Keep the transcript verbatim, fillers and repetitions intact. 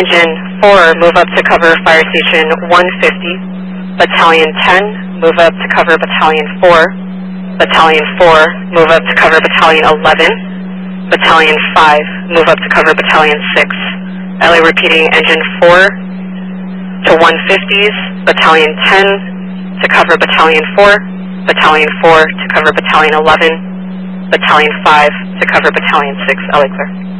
Engine four, move up to cover Fire Station one fifty. Battalion ten, move up to cover Battalion four. Battalion four, move up to cover Battalion eleven. Battalion five, move up to cover Battalion six. L A repeating, Engine four to one fifties. Battalion ten to cover Battalion four. Battalion four to cover Battalion eleven. Battalion five to cover Battalion six. L A clear.